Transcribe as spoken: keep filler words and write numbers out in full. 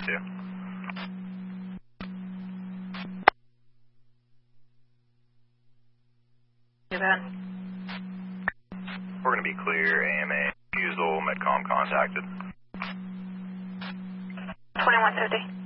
two. Too bad. We're going to be clear, A M A, refusal, Medcom contacted. twenty-one fifty.